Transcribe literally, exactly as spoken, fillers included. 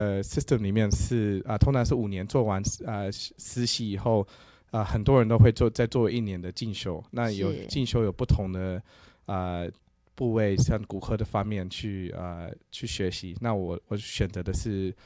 呃 system 里面是啊、呃，通常是五年做完呃实习以后，啊、呃，很多人都会做再做一年的进修。那有进修有不同的啊、呃、部位，像骨科的方面去呃去学习。那我我选择的是